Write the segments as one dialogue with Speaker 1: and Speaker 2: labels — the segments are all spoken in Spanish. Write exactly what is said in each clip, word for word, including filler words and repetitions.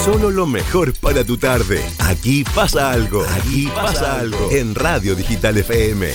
Speaker 1: Solo lo mejor para tu tarde. Aquí pasa algo. Aquí pasa algo. En Radio Digital F M.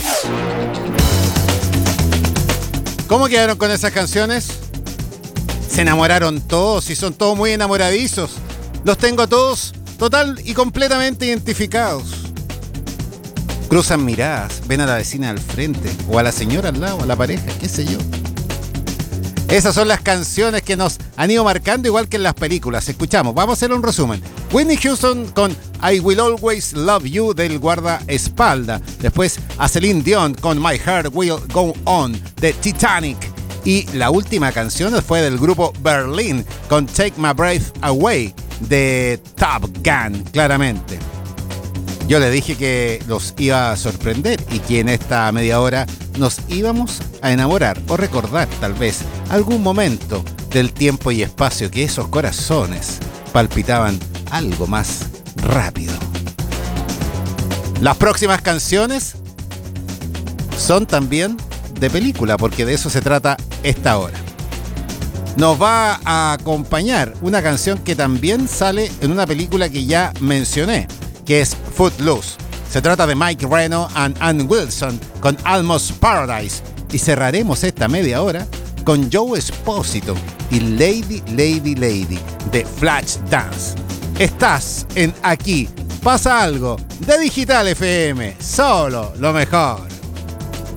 Speaker 2: ¿Cómo quedaron con esas canciones? Se enamoraron todos y son todos muy enamoradizos. Los tengo todos total y completamente identificados. Cruzan miradas, ven a la vecina al frente, o a la señora al lado, a la pareja, qué sé yo. Esas son las canciones que nos han ido marcando igual que en las películas. Escuchamos, vamos a hacer un resumen. Whitney Houston con I Will Always Love You del guardaespaldas. Después a Celine Dion con My Heart Will Go On de Titanic. Y la última canción fue del grupo Berlin con Take My Breath Away de Top Gun, claramente. Yo le dije que los iba a sorprender y que en esta media hora nos íbamos a enamorar o recordar tal vez algún momento del tiempo y espacio que esos corazones palpitaban algo más rápido. Las próximas canciones son también de película, porque de eso se trata esta hora. Nos va a acompañar una canción que también sale en una película que ya mencioné, que es Footloose. Se trata de Mike Reno and Ann Wilson con Almost Paradise. Y cerraremos esta media hora con Joe Esposito y Lady, Lady, Lady de Flashdance. Estás en Aquí Pasa Algo de Digital F M. Solo lo mejor.